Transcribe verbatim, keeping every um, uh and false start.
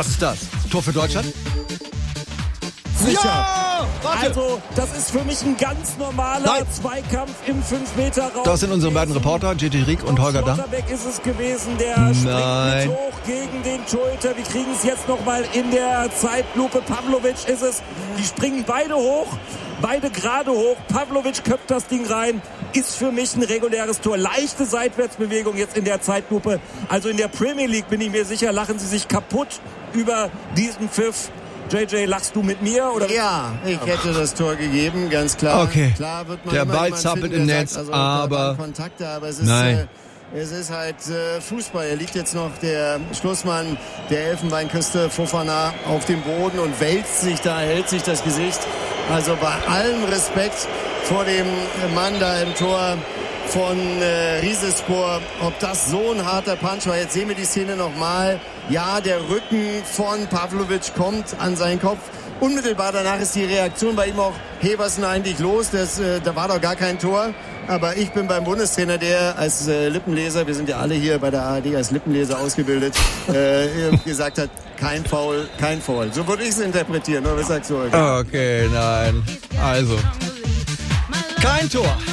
Was ist das? Tor für Deutschland? Sicher. Ja! Warte. Also, das ist für mich ein ganz normaler Nein. Zweikampf im fünf Meter Raum. Das sind unsere beiden Reporter, J T Rieck und Holger Damm. Schlotterbeck ist es gewesen, der Nein. springt mit hoch gegen den Schulter. Wir kriegen es jetzt nochmal in der Zeitlupe. Pavlovic ist es. Die springen beide hoch, beide gerade hoch. Pavlovic köpft das Ding rein. Ist für mich ein reguläres Tor. Leichte Seitwärtsbewegung jetzt in der Zeitlupe. Also in der Premier League bin ich mir sicher, lachen sie sich kaputt über diesen Pfiff. J J, lachst du mit mir? Oder? Ja, ich hätte das Tor gegeben, ganz klar. Okay. Klar wird man Der immer Ball jemanden zappelt finden, im der Netz, sagt, also, aber- da waren Kontakte, aber es ist, Nein. äh, es ist halt äh, Fußball. Er liegt jetzt noch der Schlussmann der Elfenbeinküste Fofana auf dem Boden und wälzt sich da, hält sich das Gesicht. Also bei allem Respekt vor dem Mann da im Tor von äh, Rizespor, ob das so ein harter Punch war. Jetzt sehen wir die Szene nochmal. Ja, der Rücken von Pavlovic kommt an seinen Kopf. Unmittelbar danach ist die Reaktion bei ihm auch, hey, was ist denn eigentlich los? Das, äh, da war doch gar kein Tor. Aber ich bin beim Bundestrainer, der als äh, Lippenleser, wir sind ja alle hier bei der A R D als Lippenleser ausgebildet, äh, gesagt hat, kein Foul, kein Foul. So würde ich es interpretieren. Oder was sagst du, Holger? Okay, nein. Also, kein Tor.